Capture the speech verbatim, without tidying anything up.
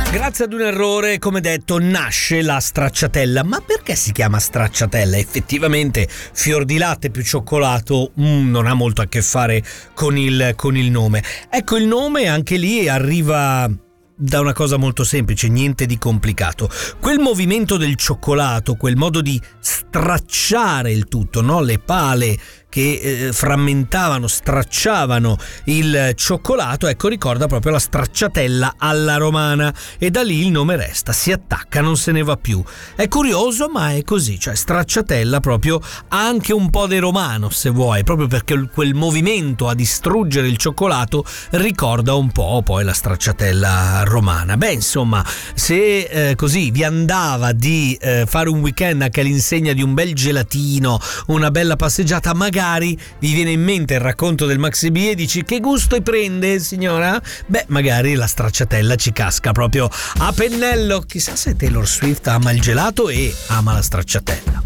Grazie ad un errore, come detto, nasce la stracciatella. Ma perché si chiama stracciatella? Effettivamente fior di latte più cioccolato mm, non ha molto a che fare con il, con il nome. Ecco, il nome anche lì arriva da una cosa molto semplice, niente di complicato. Quel movimento del cioccolato, quel modo di stracciare il tutto, no? Le pale che eh, frammentavano, stracciavano il cioccolato, ecco, ricorda proprio la stracciatella alla romana, e da lì il nome resta, si attacca, non se ne va più. È curioso, ma è così, cioè stracciatella proprio ha anche un po' di romano, se vuoi, proprio perché quel movimento a distruggere il cioccolato ricorda un po' poi la stracciatella romana. Beh, insomma, se eh, così vi andava di eh, fare un weekend anche all'insegna di un bel gelatino, una bella passeggiata, magari vi viene in mente il racconto del Maxi B e dici: che gusto prende, signora? Beh, magari la stracciatella ci casca proprio a pennello. Chissà se Taylor Swift ama il gelato e ama la stracciatella.